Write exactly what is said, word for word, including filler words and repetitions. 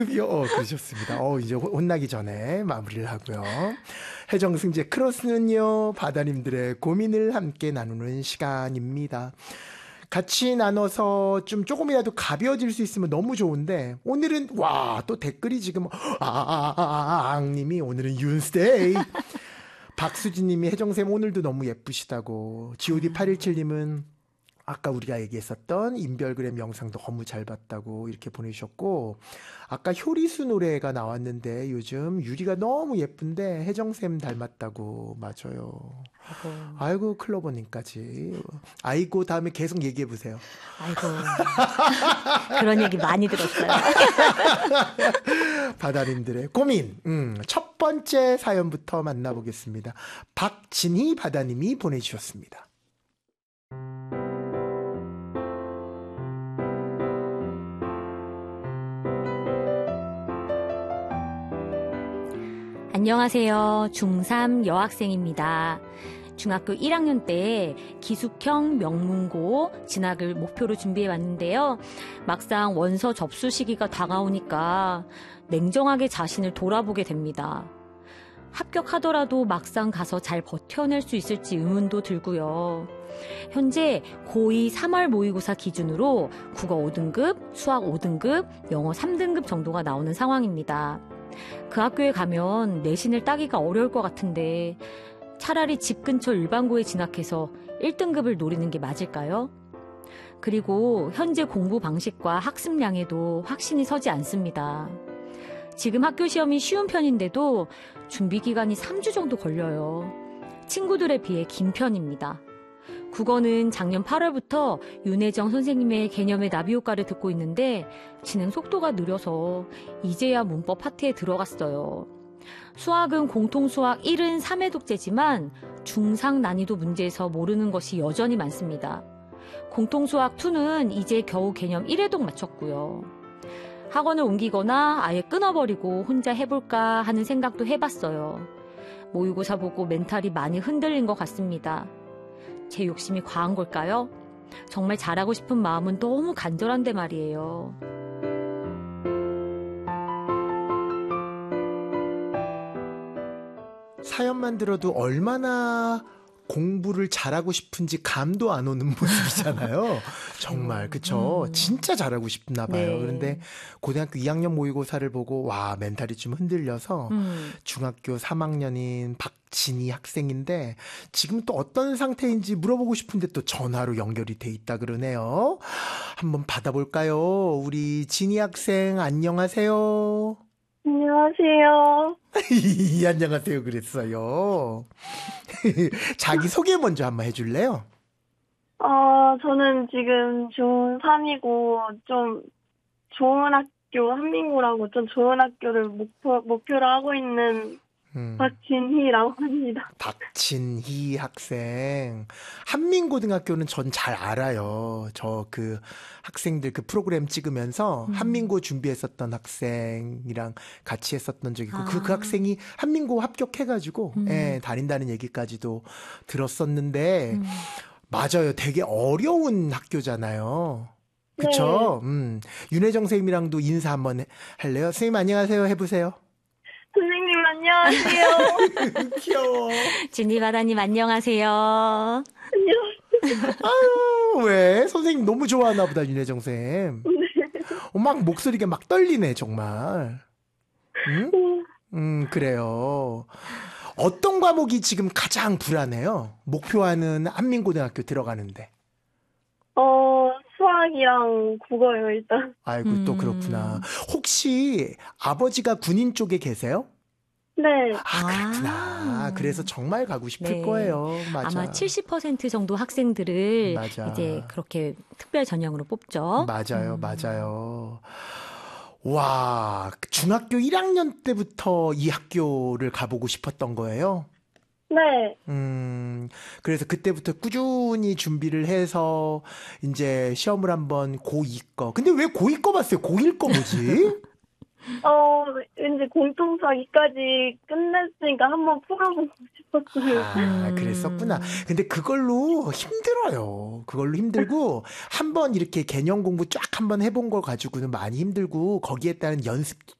어, 그러셨습니다. 어, 이제 혼- 혼나기 전에 마무리를 하고요. 해정승재 크로스는요, 바다님들의 고민을 함께 나누는 시간입니다. 같이 나눠서 좀 조금이라도 가벼워질 수 있으면 너무 좋은데, 오늘은, 와, 또 댓글이 지금, 아, 아, 아, 아, 아, 님이 오늘은 윤스데이. 박수진님이 혜정쌤 오늘도 너무 예쁘시다고. 지오디 팔일칠님은 아까 우리가 얘기했었던 인별그램 영상도 너무 잘 봤다고 이렇게 보내주셨고, 아까 효리수 노래가 나왔는데 요즘 유리가 너무 예쁜데 혜정쌤 닮았다고. 맞아요. 아이고, 아이고 클로버님까지. 아이고 다음에 계속 얘기해보세요. 아이고. 그런 얘기 많이 들었어요. 바다님들의 고민. 음, 첫 번째 사연부터 만나보겠습니다. 박진희 바다님이 보내주셨습니다. 안녕하세요. 중삼 여학생입니다. 중학교 일 학년 때 기숙형 명문고 진학을 목표로 준비해 왔는데요. 막상 원서 접수 시기가 다가오니까 냉정하게 자신을 돌아보게 됩니다. 합격하더라도 막상 가서 잘 버텨낼 수 있을지 의문도 들고요. 현재 고이 삼월 모의고사 기준으로 국어 오 등급, 수학 오 등급, 영어 삼 등급 정도가 나오는 상황입니다. 그 학교에 가면 내신을 따기가 어려울 것 같은데 차라리 집 근처 일반고에 진학해서 일 등급을 노리는 게 맞을까요? 그리고 현재 공부 방식과 학습량에도 확신이 서지 않습니다. 지금 학교 시험이 쉬운 편인데도 준비 기간이 삼 주 정도 걸려요. 친구들에 비해 긴 편입니다. 국어는 작년 팔월부터 윤혜정 선생님의 개념의 나비효과를 듣고 있는데 진행 속도가 느려서 이제야 문법 파트에 들어갔어요. 수학은 공통수학 일은 삼 회 독재지만 중상 난이도 문제에서 모르는 것이 여전히 많습니다. 공통수학 이는 이제 겨우 개념 일 회독 마쳤고요. 학원을 옮기거나 아예 끊어버리고 혼자 해볼까 하는 생각도 해봤어요. 모의고사 보고 멘탈이 많이 흔들린 것 같습니다. 제 욕심이 과한 걸까요? 정말 잘하고 싶은 마음은 너무 간절한데 말이에요. 사연만 들어도 얼마나 공부를 잘하고 싶은지 감도 안 오는 모습이잖아요. 정말 그쵸? 음. 진짜 잘하고 싶나 봐요. 네. 그런데 고등학교 이 학년 모의고사를 보고 와 멘탈이 좀 흔들려서 음. 중학교 삼 학년인 박진희 학생인데 지금 또 어떤 상태인지 물어보고 싶은데 또 전화로 연결이 돼 있다 그러네요. 한번 받아볼까요? 우리 진희 학생 안녕하세요. 안녕하세요. 안녕하세요 그랬어요. 자기 소개 먼저 한번 해줄래요? 어, 저는 지금 중삼이고, 좀 좋은 학교, 한민고라고 좀 좋은 학교를 목표, 목표로 하고 있는 음, 박진희라고 합니다. 박진희 학생. 한민고등학교는 전 잘 알아요. 저 그 학생들 그 프로그램 찍으면서 음. 한민고 준비했었던 학생이랑 같이 했었던 적이 있고, 그, 그 아. 학생이 한민고 합격해가지고, 음. 예, 다닌다는 얘기까지도 들었었는데, 음. 맞아요. 되게 어려운 학교잖아요. 그쵸? 음. 윤혜정 선생님이랑도 인사 한번 해- 할래요? 선생님 안녕하세요 해보세요. 선생님, 안녕하세요. 귀여워. 진희바다님 안녕하세요. 안녕. 아유, 왜? 선생님 너무 좋아하나 보다, 윤혜정 쌤. 어, 막 목소리가 막 떨리네, 정말. 응? 음, 그래요. 어떤 과목이 지금 가장 불안해요? 목표하는 한민고등학교 들어가는데. 어, 수학이랑 국어요, 일단. 아이고, 또 음. 그렇구나. 혹시 아버지가 군인 쪽에 계세요? 네. 아, 그렇구나. 아. 그래서 정말 가고 싶을 네. 거예요. 맞아. 아마 칠십 퍼센트 정도 학생들을 맞아. 이제 그렇게 특별 전형으로 뽑죠. 맞아요, 음. 맞아요. 와, 중학교 일 학년 때부터 이 학교를 가보고 싶었던 거예요? 네. 음, 그래서 그때부터 꾸준히 준비를 해서 이제 시험을 한번 고이 거. 근데 왜 고이 거 봤어요? 고일 거 뭐지? 어, 왠지 공통수학이까지 끝냈으니까 한번 풀어보고 싶었어요. 아, 음. 그랬었구나. 근데 그걸로 힘들어요. 그걸로 힘들고, 한번 이렇게 개념 공부 쫙 한번 해본 거 가지고는 많이 힘들고, 거기에 따른 연습